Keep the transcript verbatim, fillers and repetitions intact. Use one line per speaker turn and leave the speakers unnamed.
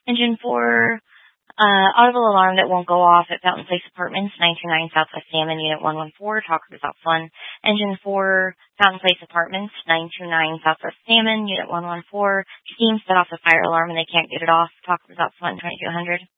Engine four, uh, audible alarm that won't go off at Fountain Place Apartments, nine two nine Southwest Salmon, Unit one one four. Talk about fun. Engine four, Fountain Place Apartments, nine two nine Southwest Salmon, Unit one one four. Steam set off the fire alarm and they can't get it off. Talk about fun, twenty-two hundred.